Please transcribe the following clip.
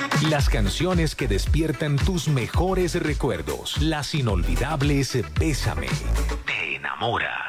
Las canciones que despiertan tus mejores recuerdos. Las inolvidables Bésame. Te enamora.